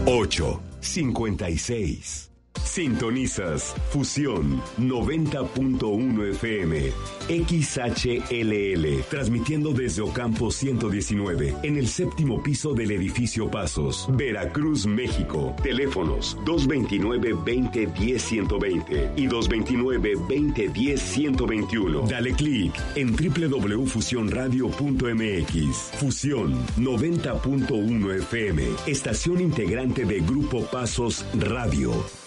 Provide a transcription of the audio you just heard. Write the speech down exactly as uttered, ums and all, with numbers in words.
ocho cincuenta y seis. Sintonizas Fusión noventa punto uno F M, X H L L, transmitiendo desde Ocampo ciento diecinueve, en el séptimo piso del edificio Pasos, Veracruz, México. Teléfonos dos veintinueve, veinte, diez, ciento veinte y dos veintinueve, veinte, diez, ciento veintiuno. Dale clic en doble u doble u doble u punto fusión radio punto m x. Fusión noventa punto uno F M, estación integrante de Grupo Pasos Radio.